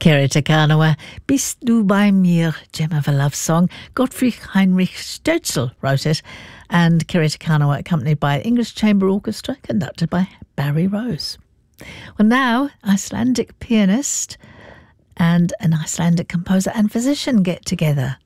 Kere te Kanawa, Bist du bei mir, gem of a love song. Gottfried Heinrich Stötzl wrote it, and Kere te Kanawa accompanied by English Chamber Orchestra, conducted by Barry Rose. Well, now, Icelandic pianist and an Icelandic composer and physician get together.